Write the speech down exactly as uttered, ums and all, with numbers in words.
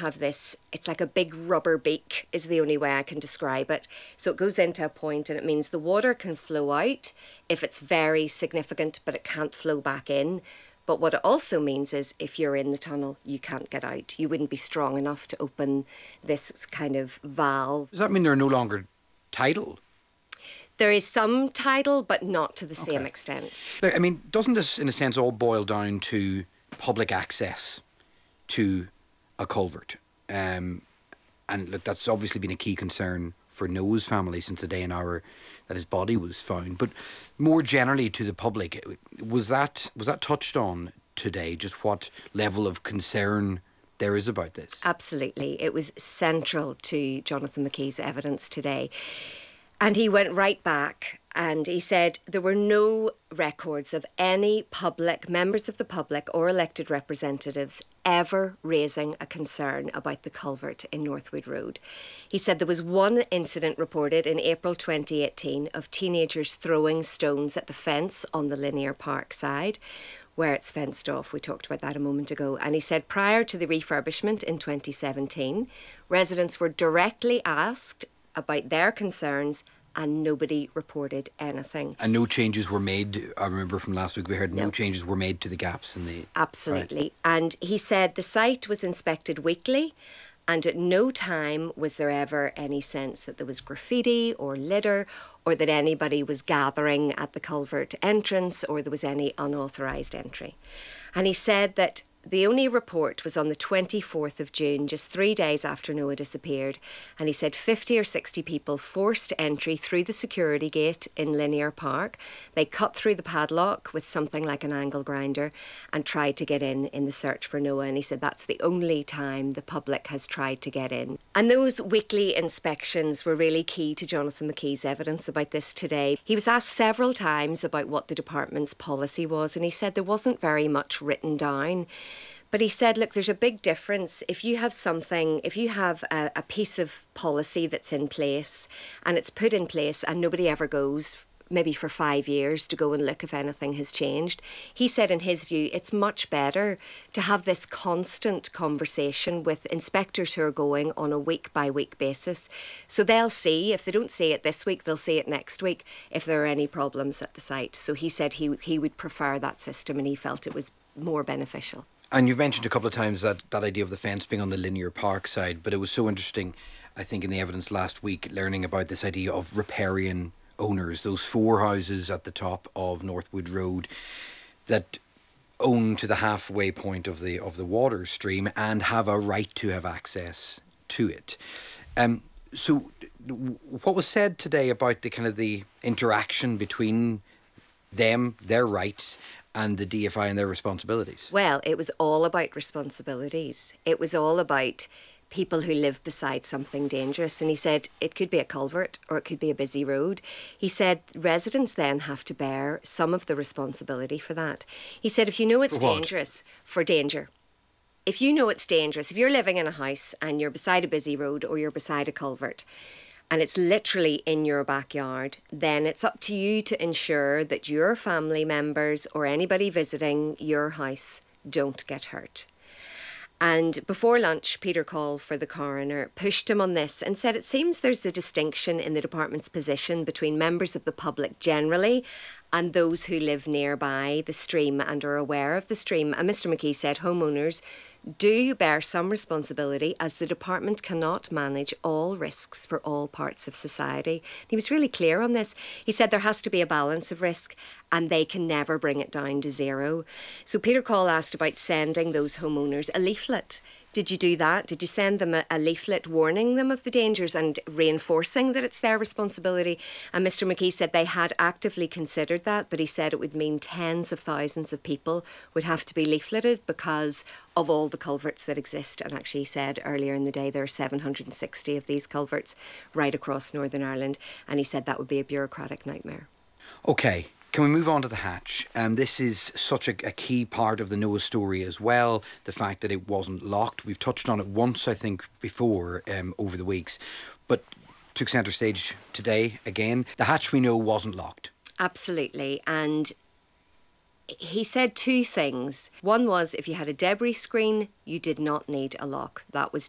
have this, it's like a big rubber beak is the only way I can describe it. So it goes into a point and it means the water can flow out if it's very significant, but it can't flow back in. But what it also means is if you're in the tunnel, you can't get out. You wouldn't be strong enough to open this kind of valve. Does that mean they're no longer tidal? There is some tidal, but not to the Okay. same extent. Look, I mean, doesn't this, in a sense, all boil down to public access to a culvert? Um, and look, that's obviously been a key concern for Noah's family since the day and hour that his body was found. But more generally to the public, was that was that touched on today? Just what level of concern there is about this? Absolutely. It was central to Jonathan McKee's evidence today. And he went right back and he said there were no records of any public, members of the public or elected representatives ever raising a concern about the culvert in Northwood Road. He said there was one incident reported in April twenty eighteen of teenagers throwing stones at the fence on the Linear Park side, where it's fenced off. We talked about that a moment ago. And he said prior to the refurbishment in twenty seventeen, residents were directly asked about their concerns and nobody reported anything. And no changes were made. I remember from last week we heard no, No. changes were made to the gaps in the... Absolutely. Right. And he said the site was inspected weekly and at no time was there ever any sense that there was graffiti or litter or that anybody was gathering at the culvert entrance or there was any unauthorised entry. And he said that the only report was on the twenty-fourth of June, just three days after Noah disappeared. And he said fifty or sixty people forced entry through the security gate in Linear Park. They cut through the padlock with something like an angle grinder and tried to get in in the search for Noah. And he said that's the only time the public has tried to get in. And those weekly inspections were really key to Jonathan McKee's evidence about this today. He was asked several times about what the department's policy was, and he said there wasn't very much written down. But he said, look, there's a big difference. If you have something, if you have a, a piece of policy that's in place and it's put in place and nobody ever goes, maybe for five years, to go and look if anything has changed, he said in his view, it's much better to have this constant conversation with inspectors who are going on a week-by-week basis. So they'll see, if they don't see it this week, they'll see it next week if there are any problems at the site. So he said he he would prefer that system and he felt it was more beneficial. And you've mentioned a couple of times that, that idea of the fence being on the Linear Park side, but it was so interesting, I think, in the evidence last week, learning about this idea of riparian owners, those four houses at the top of Northwood Road that own to the halfway point of the of the water stream and have a right to have access to it. Um, so what was said today about the kind of the interaction between them, their rights, and the D F I and their responsibilities? Well, it was all about responsibilities. It was all about people who live beside something dangerous. And he said it could be a culvert or it could be a busy road. He said residents then have to bear some of the responsibility for that. He said if you know it's For what? dangerous, for danger. If you know it's dangerous, if you're living in a house and you're beside a busy road or you're beside a culvert, and it's literally in your backyard, then it's up to you to ensure that your family members or anybody visiting your house don't get hurt. And before lunch, Peter Call for the coroner pushed him on this and said it seems there's a distinction in the department's position between members of the public generally and those who live nearby the stream and are aware of the stream. And Mr McKee said homeowners do bear some responsibility as the department cannot manage all risks for all parts of society. He was really clear on this. He said there has to be a balance of risk and they can never bring it down to zero. So Peter Call asked about sending those homeowners a leaflet. Did you do that? Did you send them a, a leaflet warning them of the dangers and reinforcing that it's their responsibility? And Mr McKee said they had actively considered that, but he said it would mean tens of thousands of people would have to be leafleted because of all the culverts that exist. And actually he said earlier in the day there are seven hundred sixty of these culverts right across Northern Ireland. And he said that would be a bureaucratic nightmare. Okay. Can we move on to the hatch? Um, this is such a, a key part of the Noah story as well, the fact that it wasn't locked. We've touched on it once, I think, before um, over the weeks, but took centre stage today again. The hatch we know wasn't locked. Absolutely. And he said two things. One was if you had a debris screen, you did not need a lock. That was